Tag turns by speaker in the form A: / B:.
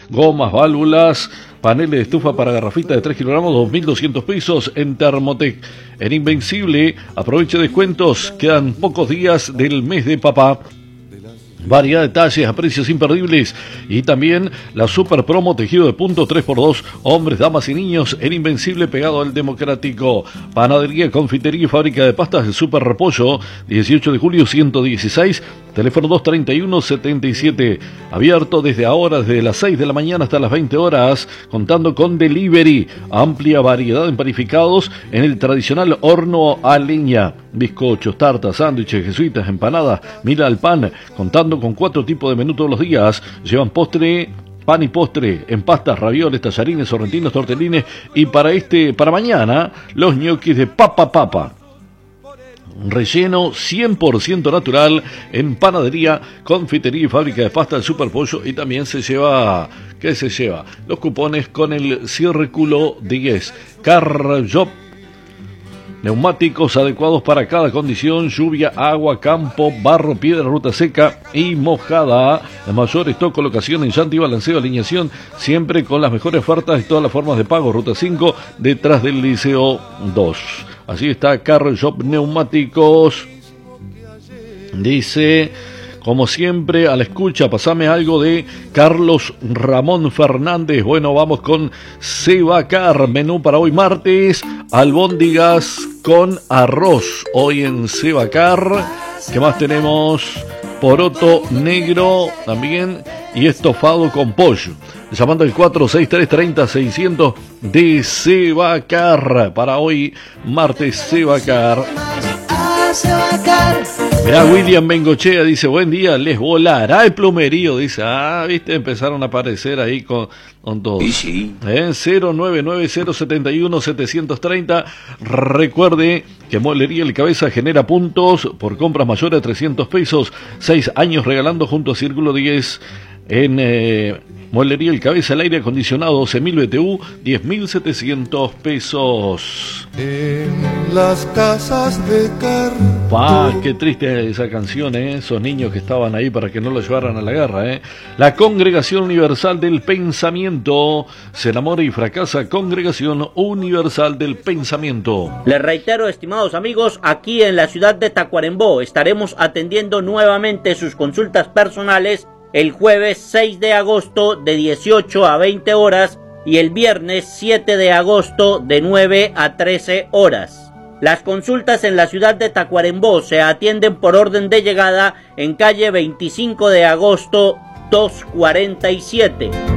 A: gomas, válvulas, paneles de estufa para garrafita de 3 kilogramos, 2.200 pesos en Thermotec. En Invencible, aproveche descuentos, quedan pocos días del mes de papá. Variedad de talles a precios imperdibles y también la super promo tejido de punto 3x2, hombres, damas y niños en Invencible pegado al Democrático. Panadería, confitería y fábrica de pastas de Super Repollo, 18 de julio 116, teléfono 231-77, abierto desde ahora, desde las 6 de la mañana hasta las 20 horas, contando con delivery, amplia variedad en panificados en el tradicional horno a leña, bizcochos, tartas, sándwiches, jesuitas, empanadas, mira al pan, contando con 4 tipos de menú todos los días, llevan postre, pan y postre, en pastas, ravioles, tallarines, sorrentinos, tortelines y para mañana, los ñoquis de papa. Relleno 100% natural en panadería, confitería y fábrica de pasta del Super Pollo y también se lleva, ¿qué se lleva? Los cupones con el Círculo 10. Car Job, neumáticos adecuados para cada condición, lluvia, agua, campo, barro, piedra, ruta seca y mojada. El mayor stock, colocación en llanta y balanceo, alineación, siempre con las mejores ofertas de todas las formas de pago. Ruta 5, detrás del Liceo 2. Así está Car Shop Neumáticos. Dice, como siempre, a la escucha, pasame algo de Carlos Ramón Fernández. Bueno, vamos con Sebacar, menú para hoy martes, albóndigas con arroz. Hoy en Sebacar, ¿qué más tenemos? Poroto negro también y estofado con pollo. Llamando al 463-30-600 de Sebacar. Para hoy, martes, Sebacar. Mirá, William Bengochea dice, buen día, les volará el plumerío. Dice, viste, empezaron a aparecer ahí con todo.
B: Sí.
A: 099-071-730. Recuerde que Mueblería El Cabeza genera puntos por compras mayores de 300 pesos. 6 años regalando junto a Círculo 10 en Mueblería El Cabeza, el aire acondicionado 12.000 BTU, 10.700 pesos.
C: En las casas de cartón.
A: Qué triste esa canción, esos niños que estaban ahí para que no los llevaran a la guerra, La Congregación Universal del Pensamiento se enamora y fracasa. Congregación Universal del Pensamiento.
D: Les reitero, estimados amigos, aquí en la ciudad de Tacuarembó estaremos atendiendo nuevamente sus consultas personales el jueves 6 de agosto de 18 a 20 horas y el viernes 7 de agosto de 9 a 13 horas. Las consultas en la ciudad de Tacuarembó se atienden por orden de llegada en calle 25 de agosto 247.